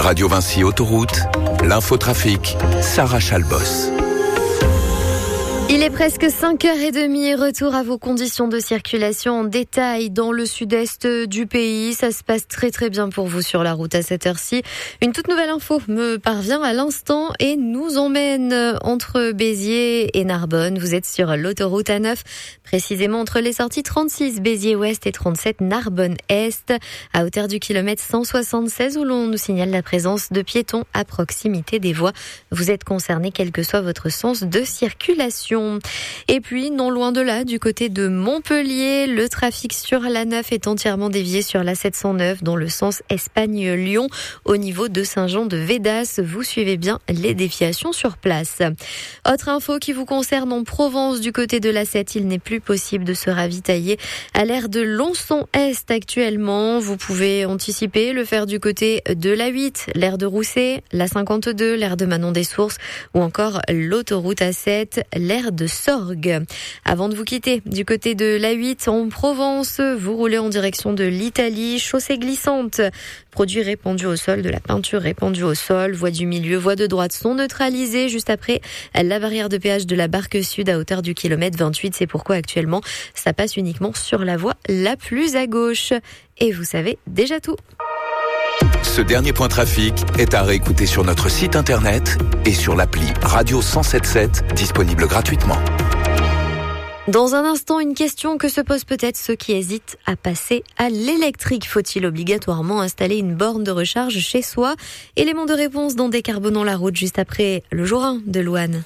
Radio Vinci Autoroute, l'infotrafic, Sarah Chalbos. Il est presque 5h30, retour à vos conditions de circulation en détail dans le sud-est du pays. Ça se passe très très bien pour vous sur la route à cette heure-ci. Une toute nouvelle info me parvient à l'instant et nous emmène entre Béziers et Narbonne. Vous êtes sur l'autoroute A9, précisément entre les sorties 36 Béziers-Ouest et 37 Narbonne-Est, à hauteur du kilomètre 176 où l'on nous signale la présence de piétons à proximité des voies. Vous êtes concerné quel que soit votre sens de circulation. Et puis, non loin de là, du côté de Montpellier, le trafic sur l'A9 est entièrement dévié sur la 709 dans le sens Espagne-Lyon au niveau de Saint-Jean-de-Védas. Vous suivez bien les déviations sur place. Autre info qui vous concerne en Provence, du côté de l'A7, il n'est plus possible de se ravitailler à l'aire de Lonson-Est actuellement. Vous pouvez anticiper, le faire du côté de l'A8, l'aire de Rousset, l'A52, l'aire de Manon-des-Sources ou encore l'autoroute A7, l'aire de Sorgues. Avant de vous quitter, du côté de l'A8 en Provence, vous roulez en direction de l'Italie, chaussée glissante. Produits répandus au sol, de la peinture répandue au sol, voies du milieu, voies de droite sont neutralisées juste après la barrière de péage de la Barque Sud à hauteur du kilomètre 28. C'est pourquoi actuellement, ça passe uniquement sur la voie la plus à gauche. Et vous savez déjà tout. Ce dernier point trafic est à réécouter sur notre site internet et sur l'appli Radio 107.7, disponible gratuitement. Dans un instant, une question que se posent peut-être ceux qui hésitent à passer à l'électrique. Faut-il obligatoirement installer une borne de recharge chez soi? Élément de réponse dans Décarbonons la route juste après le jour 1 de Louane.